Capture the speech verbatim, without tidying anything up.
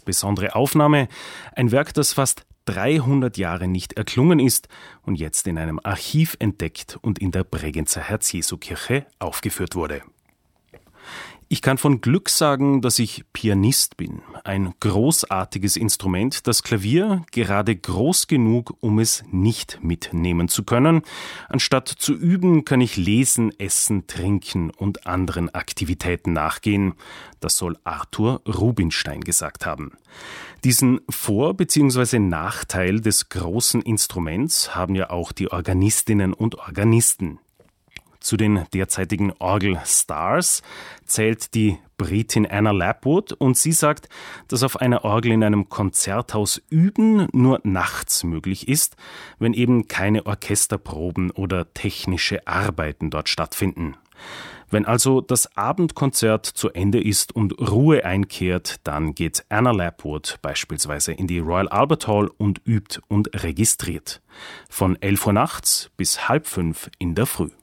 ganz besondere Aufnahme. Ein Werk, das fast dreihundert Jahre nicht erklungen ist und jetzt in einem Archiv entdeckt und in der Bregenzer Herz-Jesu-Kirche aufgeführt wurde. Ich kann von Glück sagen, dass ich Pianist bin. Ein großartiges Instrument, das Klavier gerade groß genug, um es nicht mitnehmen zu können. Anstatt zu üben, kann ich lesen, essen, trinken und anderen Aktivitäten nachgehen. Das soll Arthur Rubinstein gesagt haben. Diesen Vor- bzw. Nachteil des großen Instruments haben ja auch die Organistinnen und Organisten. Zu den derzeitigen Orgelstars zählt die Britin Anna Lapwood und sie sagt, dass auf einer Orgel in einem Konzerthaus üben nur nachts möglich ist, wenn eben keine Orchesterproben oder technische Arbeiten dort stattfinden. Wenn also das Abendkonzert zu Ende ist und Ruhe einkehrt, dann geht Anna Lapwood beispielsweise in die Royal Albert Hall und übt und registriert. Von elf Uhr nachts bis halb fünf in der Früh.